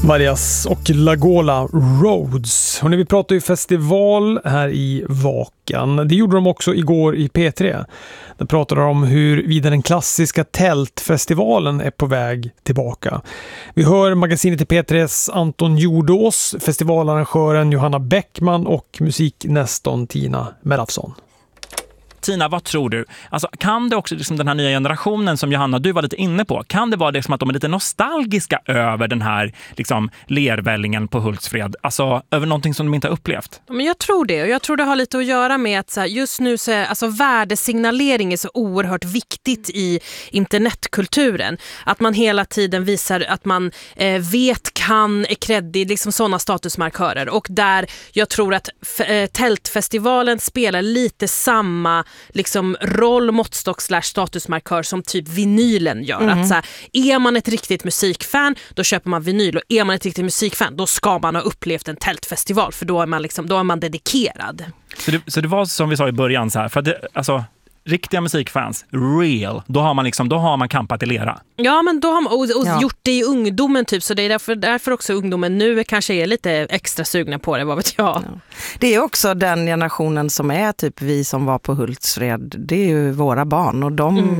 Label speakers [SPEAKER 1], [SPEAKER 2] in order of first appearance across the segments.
[SPEAKER 1] Varias och Lagola Roads. Och när vi pratar ju festival här i Vakan. Det gjorde de också igår i P3. Där pratade de om hur den klassiska tältfestivalen är på väg tillbaka. Vi hör magasinet i P3s Anton Jordås, festivalarrangören Johanna Bäckman och musiknästorn Tina Melafsson.
[SPEAKER 2] Tina, vad tror du? Alltså, kan det också liksom den här nya generationen som Johanna, du var lite inne på, kan det vara det som att de är lite nostalgiska över den här liksom, lervällingen på Hultsfred? Alltså över någonting som de inte har upplevt?
[SPEAKER 3] Men jag tror det, och jag tror det har lite att göra med att så här, just nu så är, alltså, värdesignalering är så oerhört viktigt i internetkulturen. Att man hela tiden visar att man vet, kan, är kreddig, liksom sådana statusmarkörer. Och där jag tror att tältfestivalen spelar lite samma liksom roll, måttstock / statusmarkör som typ vinylen gör. Att så här, är man ett riktigt musikfan, då köper man vinyl, och är man ett riktigt musikfan, då ska man ha upplevt en tältfestival, för då är man liksom, då är man dedikerad.
[SPEAKER 2] Så det var som vi sa i början så här, för att det, alltså riktiga musikfans, real, då har man kampat i lera.
[SPEAKER 3] Ja, men då har man gjort det i ungdomen typ, så det är därför också ungdomen nu kanske är lite extra sugna på det, vad vet jag. Ja.
[SPEAKER 4] Det är också den generationen som är typ vi som var på Hultsfred, det är ju våra barn, och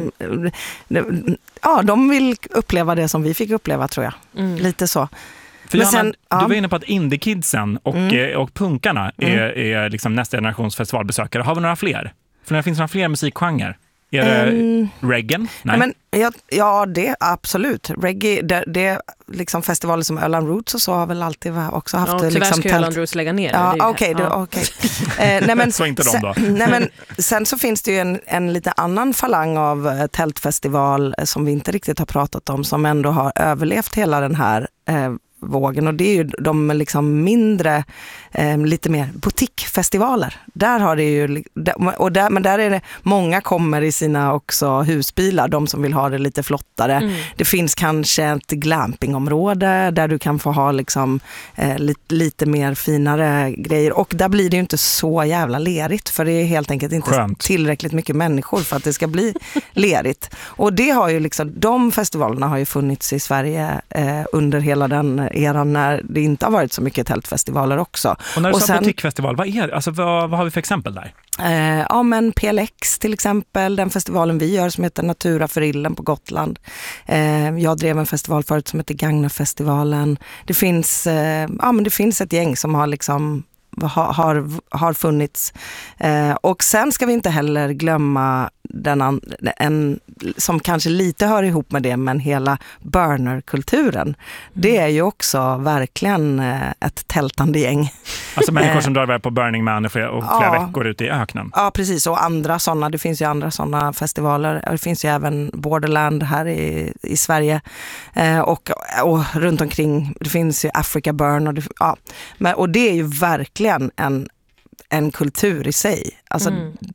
[SPEAKER 4] de vill uppleva det som vi fick uppleva, tror jag. Lite så.
[SPEAKER 2] För Johanna, sen, du var inne på att indie-kidsen och punkarna är liksom nästa generations festivalbesökare. Har vi några fler? För det finns några fler musikgenrer. Är det reggae? Nej.
[SPEAKER 4] Men, ja, det absolut. Reggae, det är liksom festivaler som Öland Roots och så har väl alltid också haft.
[SPEAKER 3] Ja, tyvärr
[SPEAKER 4] liksom,
[SPEAKER 3] ska Öland Roots lägga ner.
[SPEAKER 4] Ja, okej. Nej, men
[SPEAKER 2] så inte de då.
[SPEAKER 4] Nej, men sen så finns det ju en lite annan falang av tältfestival som vi inte riktigt har pratat om, som ändå har överlevt hela den här vågen, och det är ju de liksom mindre, lite mer butikfestivaler. Där har det ju, men där är det, många kommer i sina också husbilar, de som vill ha det lite flottare. Det finns kanske ett glampingområde där du kan få ha liksom lite mer finare grejer, och där blir det ju inte så jävla lerigt, för det är helt enkelt inte tillräckligt mycket människor för att det ska bli lerigt. Och det har ju liksom, de festivalerna har ju funnits i Sverige under hela den eran när det inte har varit så mycket tältfestivaler också.
[SPEAKER 2] Och när du sa butikfestival, vad har vi för exempel där?
[SPEAKER 4] Ja, men PLX till exempel, den festivalen vi gör som heter Natura för Illen på Gotland. Jag drev en festival förut som heter Gagnafestivalen. Det finns ett gäng som har liksom har funnits. Och sen ska vi inte heller glömma en som kanske lite hör ihop med det, men hela burner-kulturen. Det är ju också verkligen ett tältande gäng.
[SPEAKER 2] Alltså människor som drar iväg på Burning Man och flera veckor ute i öknen.
[SPEAKER 4] Ja, precis. Och andra sådana. Det finns ju andra sådana festivaler. Det finns ju även Borderland här i Sverige. Och runt omkring, det finns ju Africa Burn. Och det är ju verkligen en kultur i sig. Alltså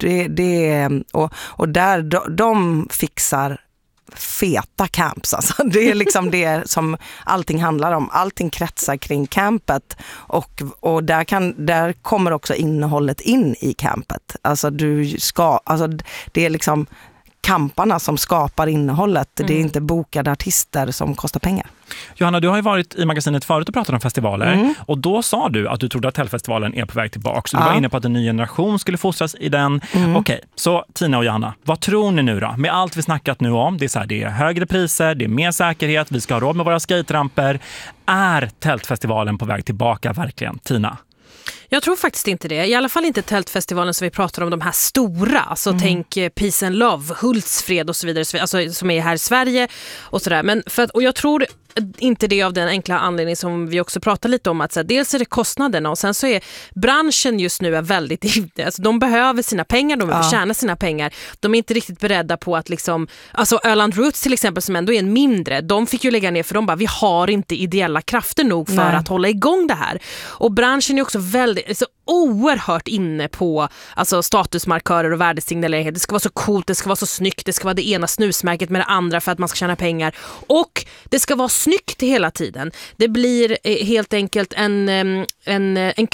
[SPEAKER 4] och där de fixar feta camps. Alltså det är liksom det som allting handlar om. Allting kretsar kring campet, och där kommer också innehållet in i campet. Alltså det är liksom kamparna som skapar innehållet. Det är inte bokade artister som kostar pengar.
[SPEAKER 2] Johanna, du har ju varit i magasinet förut och pratat om festivaler, och då sa du att du trodde att tältfestivalen är på väg tillbaka. Så du var inne på att en ny generation skulle fostras i den. Okej, så Tina och Johanna, vad tror ni nu då? Med allt vi snackat nu om, det är så här, det är högre priser, det är mer säkerhet, vi ska ha råd med våra skateramper. Är tältfestivalen på väg tillbaka verkligen, Tina?
[SPEAKER 3] Jag tror faktiskt inte det. I alla fall inte tältfestivalen som vi pratar om, de här stora. Alltså tänk Peace and Love, Hultsfred och så vidare, alltså, som är här i Sverige och sådär. Och jag tror inte det av den enkla anledning som vi också pratar lite om, att så här, dels är det kostnaderna, och sen så är branschen just nu väldigt, alltså de behöver sina pengar, de vill tjäna sina pengar. De är inte riktigt beredda på att liksom, alltså Öland Roots till exempel, som ändå är en mindre, de fick ju lägga ner för de bara, vi har inte ideella krafter nog för att hålla igång det här. Och branschen är också så oerhört inne på alltså statusmarkörer och värdesignalering. Det ska vara så coolt, det ska vara så snyggt, det ska vara det ena snusmärket med det andra för att man ska tjäna pengar, och det ska vara snyggt hela tiden. Det blir helt enkelt en krock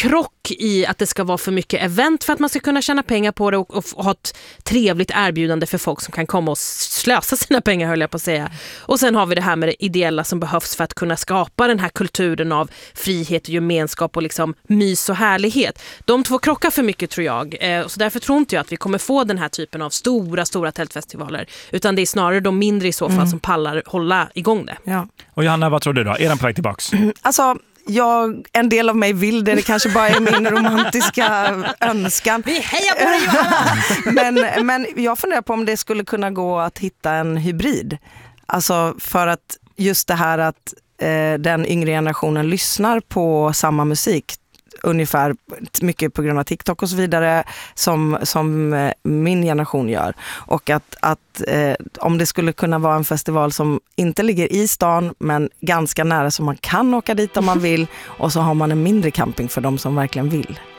[SPEAKER 3] och i att det ska vara för mycket event för att man ska kunna tjäna pengar på det och ha ett trevligt erbjudande för folk som kan komma och slösa sina pengar, höll jag på att säga. Och sen har vi det här med det ideella som behövs för att kunna skapa den här kulturen av frihet och gemenskap och liksom mys och härlighet. De två krockar för mycket, tror jag. Så därför tror inte jag att vi kommer få den här typen av stora tältfestivaler, utan det är snarare de mindre i så fall som pallar hålla igång det.
[SPEAKER 4] Ja.
[SPEAKER 2] Och Johanna, vad tror du då? Är den på väg tillbaks?
[SPEAKER 4] Alltså, en del av mig vill det kanske bara är min romantiska önskan.
[SPEAKER 3] Vi hejar på dig, Johanna!
[SPEAKER 4] men jag funderar på om det skulle kunna gå att hitta en hybrid. Alltså för att just det här att den yngre generationen lyssnar på samma musik ungefär mycket på grund av TikTok och så vidare som min generation gör. Och att om det skulle kunna vara en festival som inte ligger i stan men ganska nära så man kan åka dit om man vill, och så har man en mindre camping för de som verkligen vill.